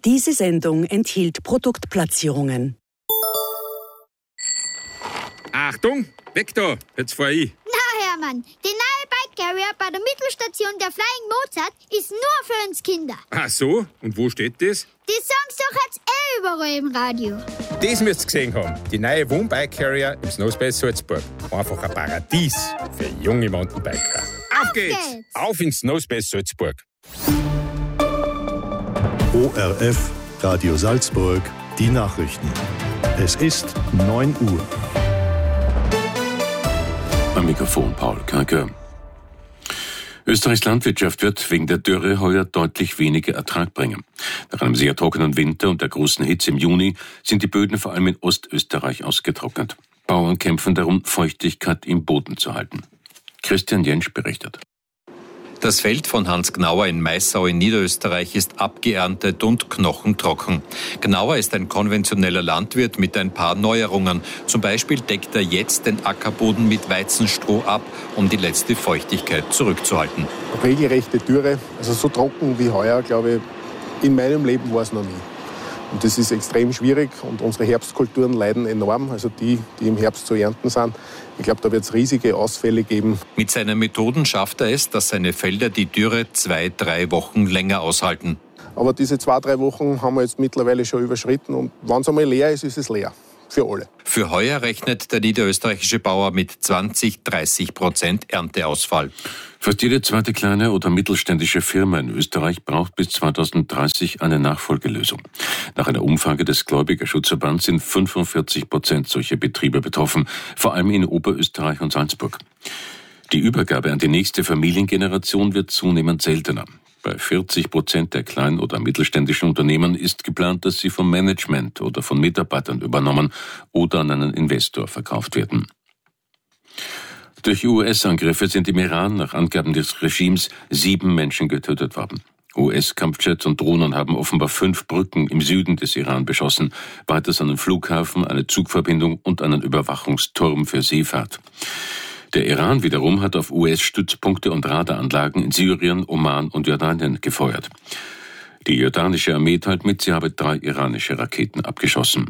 Diese Sendung enthielt Produktplatzierungen. Achtung, weg da, jetzt fahr ich. Na Hermann, die neue Bike Carrier bei der Mittelstation der Flying Mozart ist nur für uns Kinder. Ach so, und wo steht das? Die sagen doch jetzt überall im Radio. Das müsst ihr gesehen haben. Die neue Wohnbike Carrier im Snowspace Salzburg. Einfach ein Paradies für junge Mountainbiker. Auf geht's! Auf ins Snowspace Salzburg. ORF Radio Salzburg, die Nachrichten. Es ist 9 Uhr. Am Mikrofon Paul Kanker. Österreichs Landwirtschaft wird wegen der Dürre heuer deutlich weniger Ertrag bringen. Nach einem sehr trockenen Winter und der großen Hitze im Juni sind die Böden vor allem in Ostösterreich ausgetrocknet. Bauern kämpfen darum, Feuchtigkeit im Boden zu halten. Christian Jentsch berichtet. Das Feld von Hans Gnauer in Maissau in Niederösterreich ist abgeerntet und knochentrocken. Gnauer ist ein konventioneller Landwirt mit ein paar Neuerungen. Zum Beispiel deckt er jetzt den Ackerboden mit Weizenstroh ab, um die letzte Feuchtigkeit zurückzuhalten. Regelrechte Dürre, also so trocken wie heuer, glaube ich, in meinem Leben war es noch nie. Und das ist extrem schwierig und unsere Herbstkulturen leiden enorm, also die im Herbst zu ernten sind. Ich glaube, da wird es riesige Ausfälle geben. Mit seinen Methoden schafft er es, dass seine Felder die Dürre 2-3 Wochen länger aushalten. Aber diese 2-3 Wochen haben wir jetzt mittlerweile schon überschritten und wenn es einmal leer ist, ist es leer. Für alle. Für heuer rechnet der niederösterreichische Bauer mit 20-30% Ernteausfall. Fast jede zweite kleine oder mittelständische Firma in Österreich braucht bis 2030 eine Nachfolgelösung. Nach einer Umfrage des Gläubigerschutzverbands sind 45% solcher Betriebe betroffen, vor allem in Oberösterreich und Salzburg. Die Übergabe an die nächste Familiengeneration wird zunehmend seltener. Bei 40% der kleinen oder mittelständischen Unternehmen ist geplant, dass sie vom Management oder von Mitarbeitern übernommen oder an einen Investor verkauft werden. Durch US-Angriffe sind im Iran nach Angaben des Regimes 7 Menschen getötet worden. US-Kampfjets und Drohnen haben offenbar 5 Brücken im Süden des Iran beschossen, weiters einen Flughafen, eine Zugverbindung und einen Überwachungsturm für Seefahrt. Der Iran wiederum hat auf US-Stützpunkte und Radaranlagen in Syrien, Oman und Jordanien gefeuert. Die jordanische Armee teilt mit, sie habe 3 iranische Raketen abgeschossen.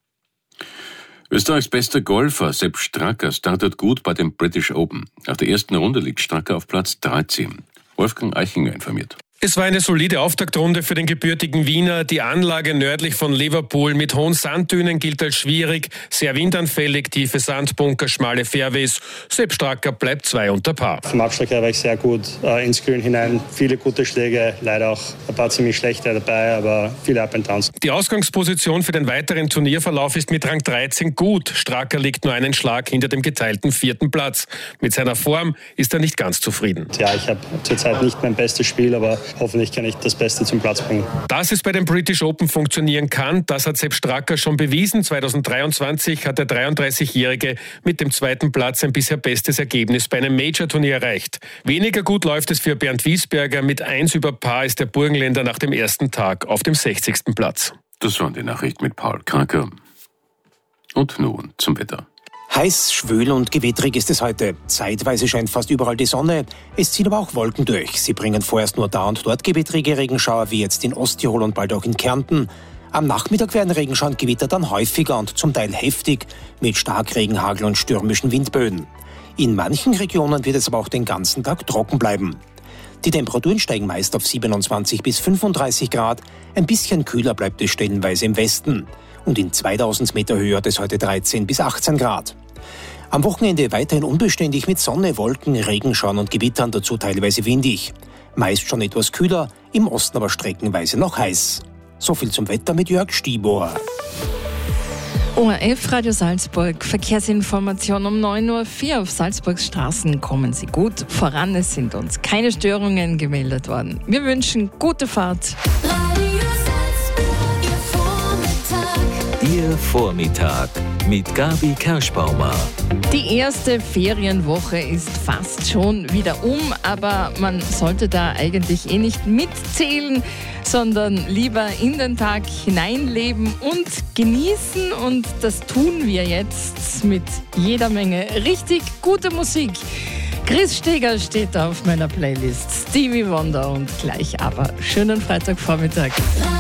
Österreichs bester Golfer Sepp Straka startet gut bei dem British Open. Nach der ersten Runde liegt Straka auf Platz 13. Wolfgang Eichinger informiert. Es war eine solide Auftaktrunde für den gebürtigen Wiener. Die Anlage nördlich von Liverpool mit hohen Sanddünen gilt als schwierig, sehr windanfällig, tiefe Sandbunker, schmale Fairways. Sepp Straka bleibt 2 unter Par. Vom Abschlag her war ich sehr gut ins Grün hinein. Viele gute Schläge, leider auch ein paar ziemlich schlechte dabei, aber viele Up and Downs. Die Ausgangsposition für den weiteren Turnierverlauf ist mit Rang 13 gut. Straka liegt nur einen Schlag hinter dem geteilten 4. Platz. Mit seiner Form ist er nicht ganz zufrieden. Ja, ich habe zurzeit nicht mein bestes Spiel, aber hoffentlich kann ich das Beste zum Platz bringen. Dass es bei dem British Open funktionieren kann, das hat Sepp Straka schon bewiesen. 2023 hat der 33-Jährige mit dem 2. Platz ein bisher bestes Ergebnis bei einem Major-Turnier erreicht. Weniger gut läuft es für Bernd Wiesberger. Mit 1 über Par ist der Burgenländer nach dem ersten Tag auf dem 60. Platz. Das waren die Nachrichten mit Paul Kanker. Und nun zum Wetter. Heiß, schwül und gewittrig ist es heute. Zeitweise scheint fast überall die Sonne. Es ziehen aber auch Wolken durch. Sie bringen vorerst nur da und dort gewittrige Regenschauer, wie jetzt in Osttirol und bald auch in Kärnten. Am Nachmittag werden Regenschauer und Gewitter dann häufiger und zum Teil heftig, mit Starkregen, Hagel und stürmischen Windböen. In manchen Regionen wird es aber auch den ganzen Tag trocken bleiben. Die Temperaturen steigen meist auf 27 bis 35 Grad. Ein bisschen kühler bleibt es stellenweise im Westen. Und in 2000 Meter Höhe hat es heute 13 bis 18 Grad. Am Wochenende weiterhin unbeständig mit Sonne, Wolken, Regenschauern und Gewittern, dazu teilweise windig. Meist schon etwas kühler, im Osten aber streckenweise noch heiß. So viel zum Wetter mit Jörg Stieber. ORF Radio Salzburg, Verkehrsinformation um 9.04 Uhr. Auf Salzburgs Straßen kommen Sie gut voran. Es sind uns keine Störungen gemeldet worden. Wir wünschen gute Fahrt. Ihr Vormittag mit Gabi Kerschbaumer. Die erste Ferienwoche ist fast schon wieder aber man sollte da eigentlich nicht mitzählen, sondern lieber in den Tag hineinleben und genießen. Und das tun wir jetzt mit jeder Menge richtig guter Musik. Chris Steger steht auf meiner Playlist, Stevie Wonder und gleich aber schönen Freitagvormittag.